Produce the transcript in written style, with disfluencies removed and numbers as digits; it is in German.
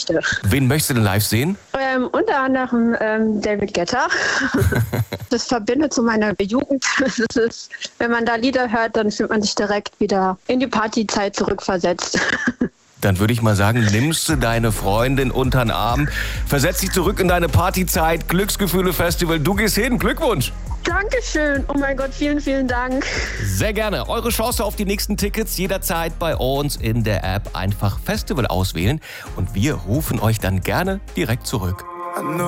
möchte. Wen möchtest du denn live sehen? Unter anderem David Guetta. Das verbindet zu meiner Jugend. Das ist, wenn man da Lieder hört, dann fühlt man sich direkt wieder in die Partyzeit zurückversetzt. Dann würde ich mal sagen, nimmst du deine Freundin unter den Arm, versetz dich zurück in deine Partyzeit, Glücksgefühle Festival, du gehst hin, Glückwunsch! Dankeschön, oh mein Gott, vielen, vielen Dank. Sehr gerne, eure Chance auf die nächsten Tickets jederzeit bei uns in der App, einfach Festival auswählen und wir rufen euch dann gerne direkt zurück.